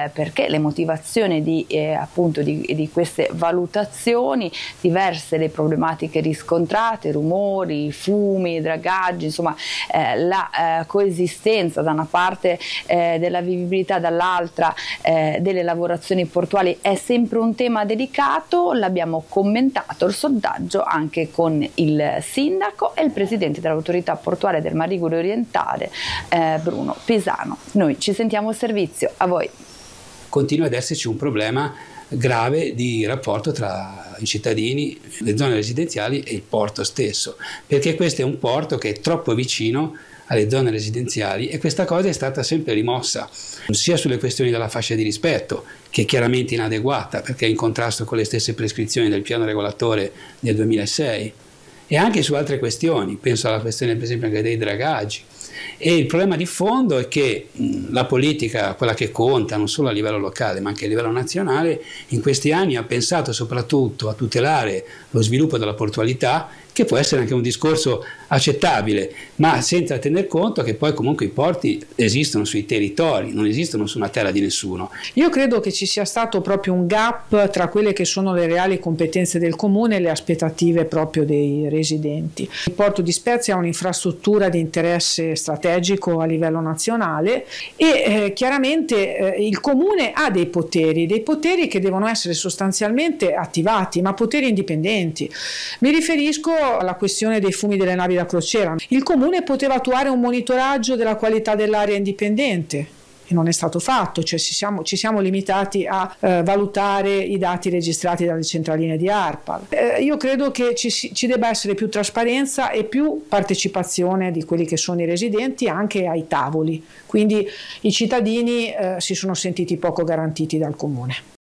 perché le motivazioni appunto di queste valutazioni, diverse le problematiche riscontrate, rumori, fumi, dragaggi, insomma la coesistenza da una parte della vivibilità, dall'altra delle lavorazioni portuali è sempre un tema delicato. L'abbiamo commentato il sondaggio anche con il sindaco e il presidente dell'autorità portuale del Mar Ligure Orientale, Bruno Pisano. Noi ci sentiamo al servizio, a voi. Continua ad esserci un problema grave di rapporto tra i cittadini, le zone residenziali e il porto stesso, perché questo è un porto che è troppo vicino alle zone residenziali e questa cosa è stata sempre rimossa, sia sulle questioni della fascia di rispetto, che è chiaramente inadeguata perché è in contrasto con le stesse prescrizioni del piano regolatore del 2006, e anche su altre questioni, penso alla questione per esempio anche dei dragaggi. E il problema di fondo è che la politica, quella che conta non solo a livello locale ma anche a livello nazionale, in questi anni ha pensato soprattutto a tutelare lo sviluppo della portualità, che può essere anche un discorso accettabile, ma senza tener conto che poi comunque i porti esistono sui territori, non esistono su una terra di nessuno. Io credo che ci sia stato proprio un gap tra quelle che sono le reali competenze del comune e le aspettative proprio dei residenti. Il porto di Spezia è un'infrastruttura di interesse strategico a livello nazionale e chiaramente il comune ha dei poteri che devono essere sostanzialmente attivati, ma poteri indipendenti. Mi riferisco alla questione dei fumi delle navi da crociera. Il comune poteva attuare un monitoraggio della qualità dell'aria indipendente e non è stato fatto, cioè ci siamo limitati a valutare i dati registrati dalle centraline di ARPAL. Io credo che ci debba essere più trasparenza e più partecipazione di quelli che sono i residenti anche ai tavoli, quindi i cittadini si sono sentiti poco garantiti dal comune.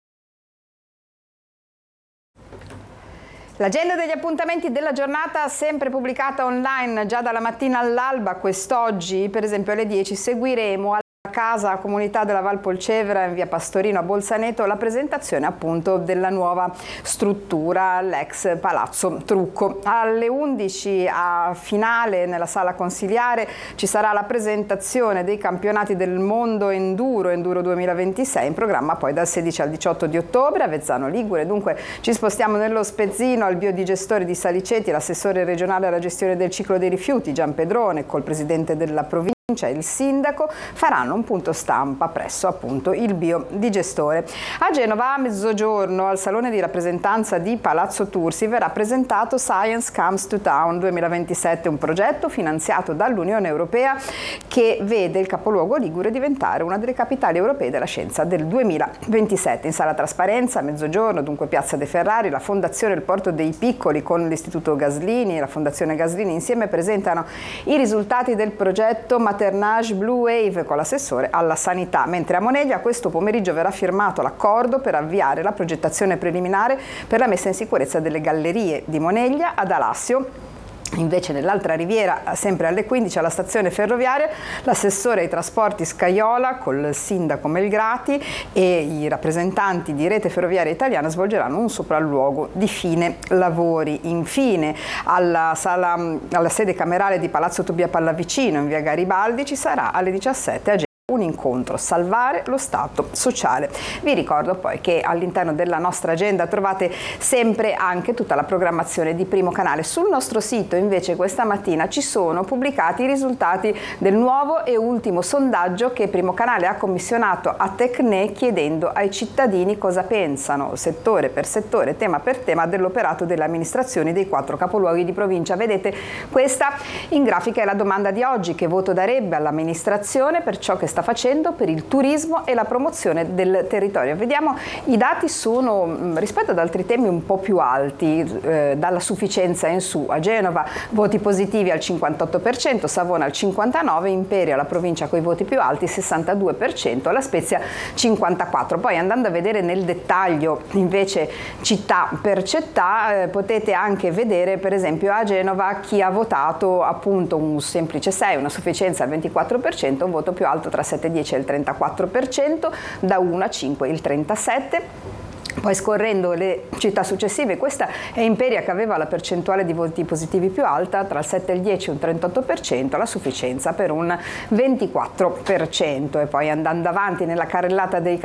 L'agenda degli appuntamenti della giornata sempre pubblicata online già dalla mattina all'alba. Quest'oggi, per esempio alle 10, seguiremo alla Casa Comunità della Val Polcevera in via Pastorino a Bolzaneto la presentazione appunto della nuova struttura, l'ex Palazzo Trucco. Alle 11 a finale nella sala consiliare ci sarà la presentazione dei campionati del mondo Enduro 2026, in programma poi dal 16 al 18 di ottobre a Vezzano Ligure. Dunque ci spostiamo nello Spezzino al biodigestore di Saliceti, l'assessore regionale alla gestione del ciclo dei rifiuti Gian Pedrone col presidente della provincia, il sindaco, faranno un punto stampa presso appunto il biodigestore. A Genova a mezzogiorno al salone di rappresentanza di Palazzo Tursi verrà presentato Science Comes to Town 2027, un progetto finanziato dall'Unione Europea che vede il capoluogo ligure diventare una delle capitali europee della scienza del 2027. In sala Trasparenza a mezzogiorno, dunque Piazza De Ferrari, la Fondazione Il Porto dei Piccoli con l'Istituto Gaslini e la Fondazione Gaslini insieme presentano i risultati del progetto Maternage Blue Wave con l'assessore alla sanità, mentre a Moneglia questo pomeriggio verrà firmato l'accordo per avviare la progettazione preliminare per la messa in sicurezza delle gallerie di Moneglia. Ad Alassio invece nell'altra riviera, sempre alle 15 alla stazione ferroviaria, l'assessore ai trasporti Scaiola col sindaco Melgrati e i rappresentanti di Rete Ferroviaria Italiana svolgeranno un sopralluogo di fine lavori. Infine alla sede camerale di Palazzo Tobia Pallavicino in via Garibaldi ci sarà alle 17 a un incontro, salvare lo Stato sociale. Vi ricordo poi che all'interno della nostra agenda trovate sempre anche tutta la programmazione di Primo Canale. Sul nostro sito invece questa mattina ci sono pubblicati i risultati del nuovo e ultimo sondaggio che Primo Canale ha commissionato a Tecne chiedendo ai cittadini cosa pensano, settore per settore, tema per tema, dell'operato delle amministrazioni dei 4 capoluoghi di provincia. Vedete, questa in grafica è la domanda di oggi: che voto darebbe all'amministrazione per ciò che sta facendo per il turismo e la promozione del territorio. Vediamo, i dati sono rispetto ad altri temi un po' più alti, dalla sufficienza in su. A Genova voti positivi al 58%, Savona al 59%, Imperia, la provincia con i voti più alti, 62%, La Spezia 54%. Poi andando a vedere nel dettaglio invece città per città, potete anche vedere per esempio a Genova chi ha votato appunto un semplice 6, una sufficienza al 24%, un voto più alto tra 7 e 10 è il 34%, da 1 a 5 il 37%. Poi scorrendo le città successive, questa è Imperia che aveva la percentuale di voti positivi più alta, tra il 7 e il 10 un 38%, la sufficienza per un 24%. E poi andando avanti nella carrellata dei